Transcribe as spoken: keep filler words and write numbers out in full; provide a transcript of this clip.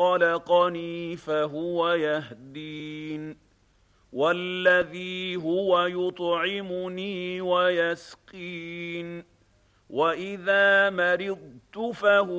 خلقني فهو يهدين والذي هو يطعمني ويسقين وإذا مرضت فهو